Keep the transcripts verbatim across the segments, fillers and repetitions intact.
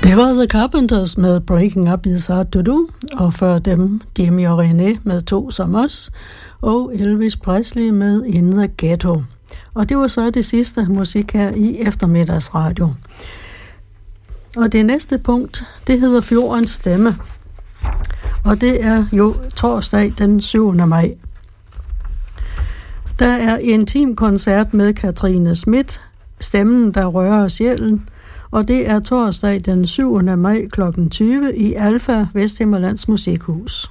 Det var The Carpenters med Breaking Up Is Hard To Do, og før dem Jimmy og René med To Som Os, og Elvis Presley med In The Ghetto. Og det var så det sidste musik her i eftermiddagsradio. Og det næste punkt, det hedder Fjordens Stemme. Og det er jo torsdag den syvende maj. Der er intim koncert med Katrine Schmidt, Stemmen, der rører sjælen, og det er torsdag den syvende maj klokken tyve i Alfa Vesthimmerlands Musikhus.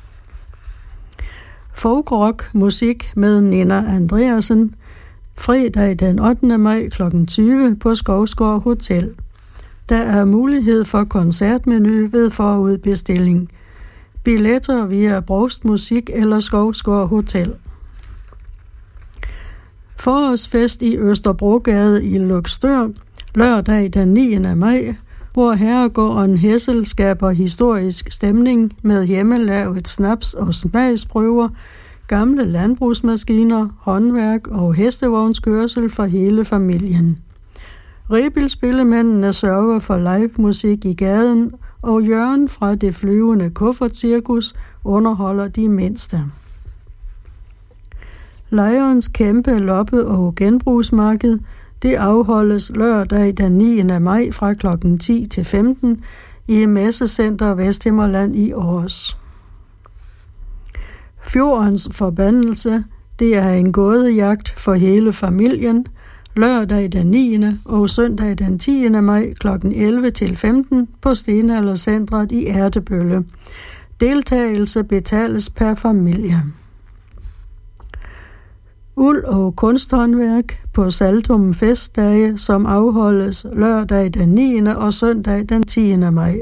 Folkrock musik med Nina Andreasen, fredag den ottende maj klokken tyve på Skovsgård Hotel. Der er mulighed for koncertmenu ved forudbestilling. Billetter via Brovst Musik eller Skovsgård Hotel. Forårsfest i Østerbrogade i Løgstør, lørdag den niende maj, hvor herregården Hessel skaber historisk stemning med hjemmelavet snaps og smagsprøver, gamle landbrugsmaskiner, håndværk og hestevognskørsel for hele familien. Rebilspillemændene sørger for live musik i gaden, og Jørgen fra Det Flyvende Kuffertcirkus underholder de mindste. Lejrens kæmpe loppe- og genbrugsmarked, det afholdes lørdag den niende maj fra klokken ti til femten i Messecenter Vesthimmerland i Aarhus. Fjordens Forbandelse, det er en gådejagt for hele familien, lørdag den niende og søndag den tiende maj klokken elleve til femten på Stenaldercentret i Ertebølle. Deltagelse betales per familie. Uld- og kunsthåndværk på Saltum Festdage, som afholdes lørdag den niende og søndag den tiende maj.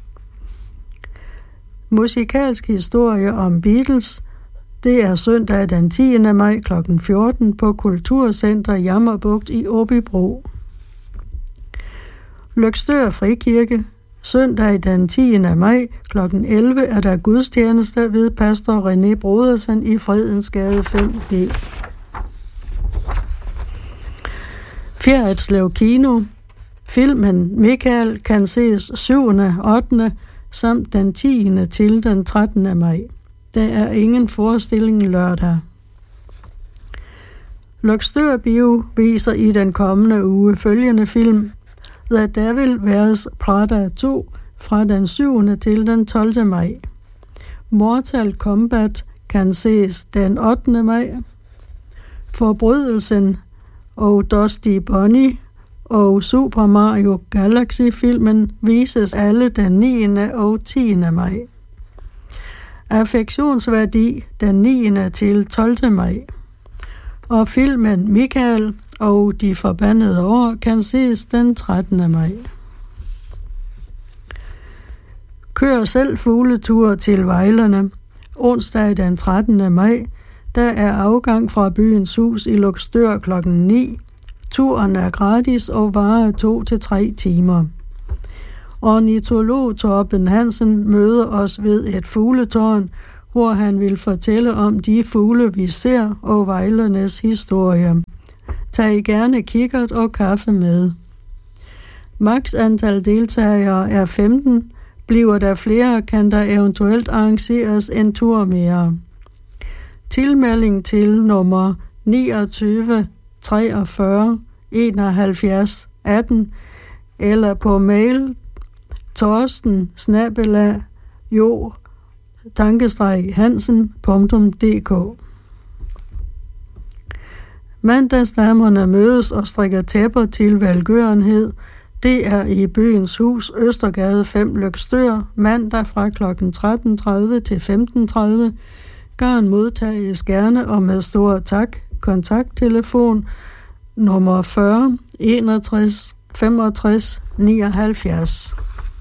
Musikalsk historie om Beatles, det er søndag den tiende maj klokken fjorten på Kulturcenter Jammerbugt i Åbybro. Løgstør Frikirke, søndag den tiende maj klokken elleve er der gudstjeneste ved pastor René Brodersen i Fredensgade fem B. Fjerritslev Kino. Filmen Michael kan ses syvende, ottende samt den tiende til den trettende maj. Der er ingen forestilling lørdag. Løgstør Bio viser i den kommende uge følgende film The Devil Wears Prada to fra den syvende til den tolvte maj. Mortal Kombat kan ses den ottende maj. Forbrydelsen og Dusty Bunny og Super Mario Galaxy-filmen vises alle den niende og tiende maj. Affektionsværdi den niende til tolvte maj. Og filmen Michael og de forbandede år kan ses den trettende maj. Kør selv fugletur til Vejlerne. Onsdag den trettende maj. Der er afgang fra Byens Hus i Løgstør klokken ni. Turen er gratis og varer to til tre timer. Ornitolog Torben Hansen møder os ved et fugletårn, hvor han vil fortælle om de fugle, vi ser, og Vejlernes historie. Tag gerne kikkert og kaffe med. Max antal deltagere er femten. Bliver der flere, kan der eventuelt arrangeres en tur mere. Tilmelding til nummer niogtyve treogfyrre enoghalvfjerds atten eller på mail torsten snabel-a jo tankestreg hansen punktum d k. Mandagsdamerne mødes og strikker tæpper til velgørenhed. Det er i Byens Hus, Østergade fem Løgstør, mandag fra klokken tretten tredive til femten tredive. Garn modtages gerne og med stor tak. Kontakttelefon nummer fyrre enogtres femogtres nioghalvfjerds.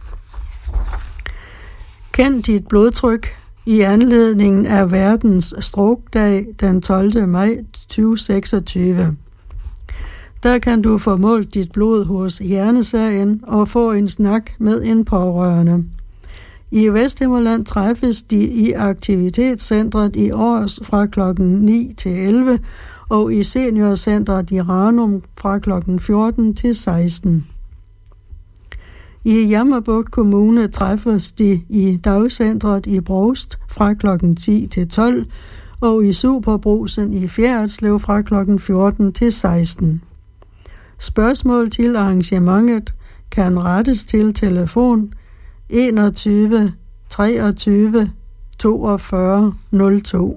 Kend dit blodtryk i anledningen af verdens strokedag den tolvte maj tyve seksogtyve. Der kan du få målt dit blod hos Hjernesagen og få en snak med en pårørende. I Vesthimmerland træffes de i aktivitetscentret i Aarhus fra klokken ni til elleve og i seniorcentret i Ranum fra klokken fjorten til seksten. I Jammerbugt Kommune træffes de i dagcentret i Brovst fra klokken ti til tolv, og i Superbrugsen i Fjerritslev fra klokken fjorten til seksten. Spørgsmål til arrangementet kan rettes til telefon enogtyve treogtyve toogfyrre nul to.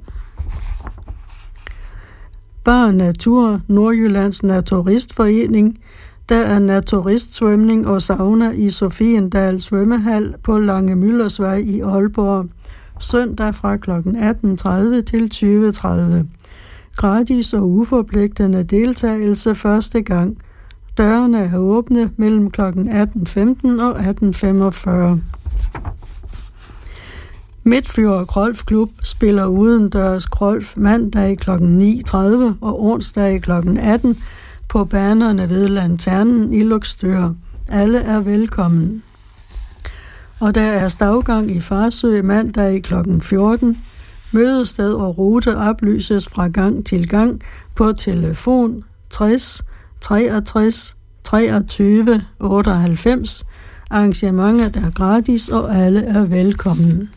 Bar Natur, Nordjyllands Naturistforening, der er naturistsvømning og sauna i Sofiendal Svømmehal på Langemøllersvej i Aalborg, søndag fra klokken atten tredive til tyve tredive. Gratis og uforpligtende deltagelse første gang. Dørene er åbne mellem klokken atten femten og atten femogfyrre. Midtfjord Golfklub spiller udendørs golf mandag klokken ni tredive og onsdag klokken atten på banerne ved Lanternen i Løgstør. Alle er velkommen. Og der er stavgang i Farsø mandag klokken fjorten. Mødested og rute oplyses fra gang til gang på telefon tres treogtres treogtyve otteoghalvfems. Arrangementet er gratis, og alle er velkommen.